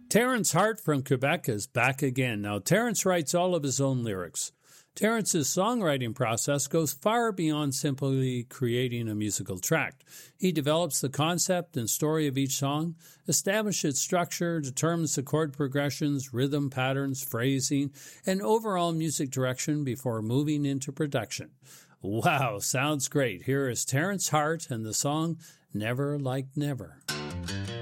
Terrence Hart from Quebec is back again. Now, Terrence writes all of his own lyrics. Terrence's songwriting process goes far beyond simply creating a musical track. He develops the concept and story of each song, establishes structure, determines the chord progressions, rhythm patterns, phrasing, and overall music direction before moving into production. Wow, sounds great. Here is Terrence Hart and the song Never Like Never.